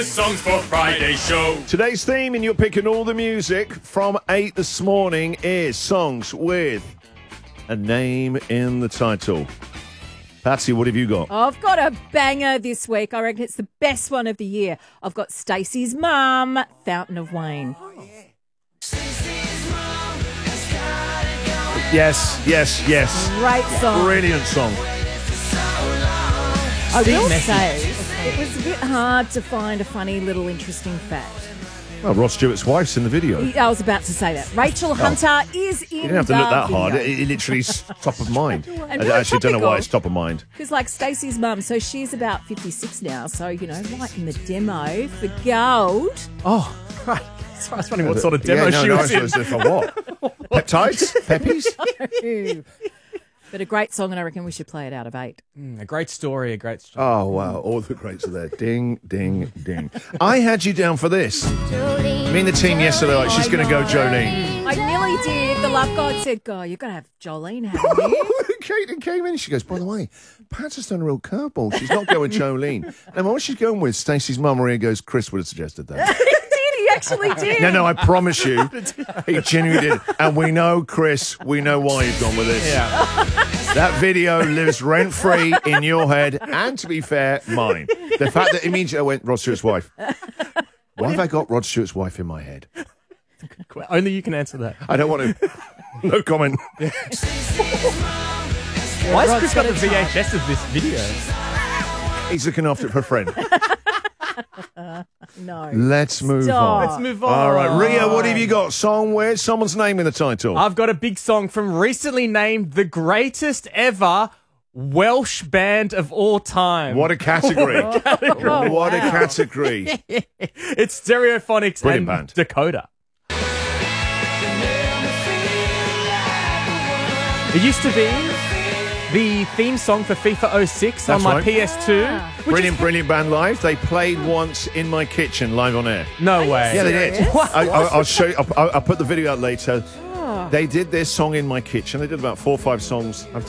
Songs for Friday show. Today's theme, and you're picking all the music from 8 this morning, is songs with a name in the title. Patsy, what have you got? I've got a banger this week. I reckon it's the best one of the year. I've got Stacey's Mum, Fountain of Wayne. Yes. Great song. Brilliant song. I will say, it was a bit hard to find a funny little interesting fact. Well, Rod Stewart's wife's in the video. You I was about to say that. Rachel Hunter is in the didn't have to look that video. hard. It literally is top of mind. I really actually don't know why topical. it's top of mind. Because, like, Stacey's mum, so she's about 56 now, so, you know, right in the demo for gold. Oh, right. I was wondering what sort of demo Yeah, she was in. For what? Peptides? Peppies? But a great song, and I reckon we should play it out of 8. A great story, Oh, wow. All the greats are there. Ding, ding, ding. I had you down for this. Me and the team yesterday, like, she's going to go Jolene. I nearly did. The love god said, "Go, you've got to have Jolene, haven't you?" Kate came in. She goes, by the way, Pat's has done a real curveball. She's not going Jolene. And what she's going with, Stacey's mum, Maria goes, Chris would have suggested that. He actually did. No, I promise you, he genuinely did. And we know, Chris, we know why you've gone with this. Yeah. That video lives rent-free in your head, and to be fair, mine. The fact that immediately I went, Rod Stewart's wife. Why have I got Rod Stewart's wife in my head? Only you can answer that. I don't want to. No comment. Why has Chris got the VHS of this video? He's looking after it for a friend. No. Let's move Stop. on. Let's move on. All right, Ria, what have you got? Song with someone's name in the title. I've got a big song from recently named the greatest ever Welsh band of all time. What a category. What a category. It's Stereophonics Brilliant and band. Dakota. It used to be the theme song for FIFA 06 on That's my right. PS2. Brilliant band live. They played once in my kitchen live on air. No way. Yeah, they did. serious? I'll show you. I'll put the video out later. They did their song in my kitchen. They did about 4 or 5 songs. I've